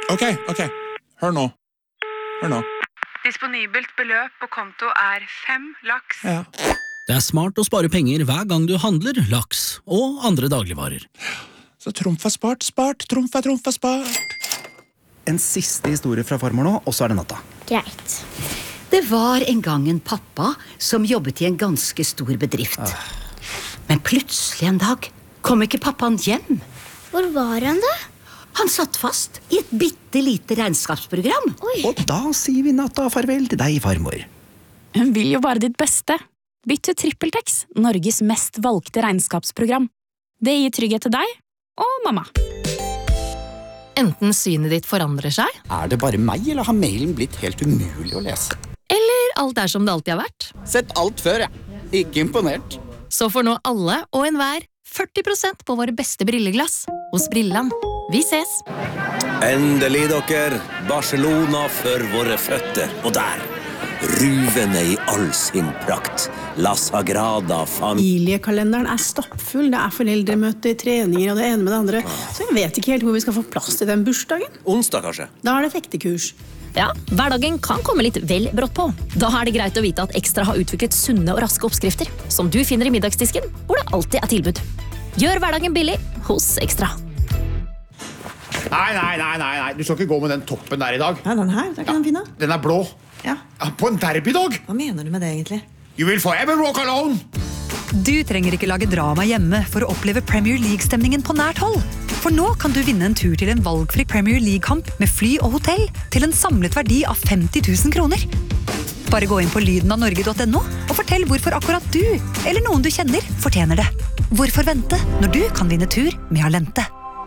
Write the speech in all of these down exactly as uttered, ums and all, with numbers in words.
Ok, ok. Hør nå. Hør nå. Disponibelt beløp på konto er fem laks. Ja. Det er smart å spare penger hver gang du handler laks og andre dagligvarer. Så trumf er spart, spart, trumf er trumf er spart. En siste historie fra farmor nå, og så er det natta. Greit. Det var en gang en pappa som jobbet i en ganske stor bedrift. Men plutselig en dag kom ikke pappaen hjem. Hvor var han da? Han satt fast i et bittelite regnskapsprogram. Oi. Og da sier vi natta farvel til deg, farmor. Hun vil jo bare ditt beste. Bytt til TrippelTex, Norges mest valgte regnskapsprogram. Det gir trygghet til deg og mamma. Enten synet ditt forandrer seg, Er det bare meg, eller har mailen blitt helt umulig å lese? eller alt er som det alltid har vært. Sett alt før, jeg. Ikke imponert. Så får nå alle og enhver førti prosent på våre beste brilleglass hos Brilland. Vi ses! Endelig, dere. Barcelona for våre føtter. Og der, ruvende i all sin prakt. La Sagrada Familia. Familiekalenderen er stoppfull. Det er foreldremøter, treninger og det ene med det andre. Så jeg vet ikke helt hvor vi skal få plass til den bursdagen. Onsdag, kanskje? Da er det fektekurs. Ja, hverdagen kan komme litt vel brått på. Da er det greit å vite at Ekstra har utviklet sunne og raske oppskrifter, som du finner i middagsdisken, hvor det alltid er tilbud. Gjør hverdagen billig hos Ekstra. Nei, nei, nei, nei, nei. Du skal ikke gå med den toppen der i dag. Ja, den her, det er ikke den fine. Den er blå. Ja. Ja, på en derbydag. Hva mener du med det egentlig? You will forever walk alone. Du trenger ikke lage drama hjemme for å oppleve Premier League-stemningen på nært hold. For nå kan du vinne en tur til en valgfri Premier League-kamp med fly og hotell til en samlet verdi av femti tusen kroner. Bare gå inn på lyden av norge punktum no og fortell hvorfor akkurat du, eller noen du kjenner, fortjener det. Hvorfor vente når du kan vinne tur med Alente?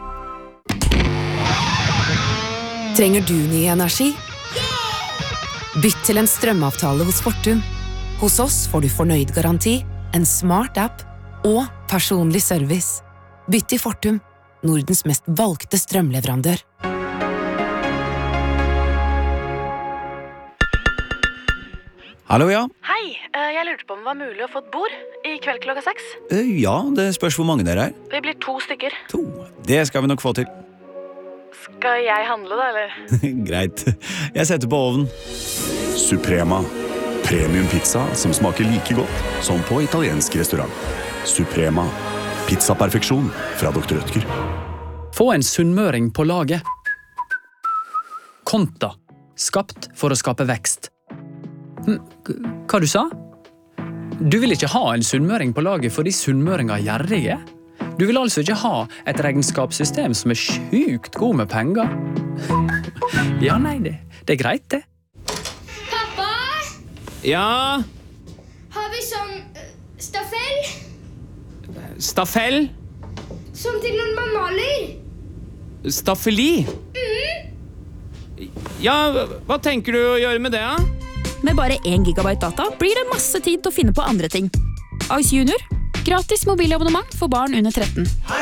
Trenger du ny energi? Bytt til en strømavtale hos Fortum. Hos oss får du fornøyd garanti, en smart app og personlig service. Bytt til Fortum, Nordens mest valgte strømleverandør. Hallo, ja. Hei, jeg lurte på om det var mulig å få et bord i kveld klokka seks. Ja, det spørs hvor mange dere er. Vi blir to stykker. To. Det skal vi nok få til. Skal jeg handle da, eller? Greit. Jeg setter på ovnen. Suprema. Premium pizza som smaker like godt som på italiensk restaurant. Suprema. Pizzaperfeksjon fra doktor Rødtger. Få en sunnmøring på laget. Konta. Skapt for å skape vekst. Hva du sa? Du vil ikke ha en sunnmøring på laget fordi sunnmøringer er gjerrige? Du vil altså ikke ha et regnskapssystem som er sjukt god med penger? Ja, nei, det, det er greit, det. Pappa? Ja? Har vi sånn uh, staffell? Staffell? Som til når man maler? Staffeli? Mm. Ja, hva tenker du å gjøre med det, da? Med bare én gigabyte data blir det masse tid til å finne på andre ting. Ice Junior. Gratis mobilabonnement for barn under tretten.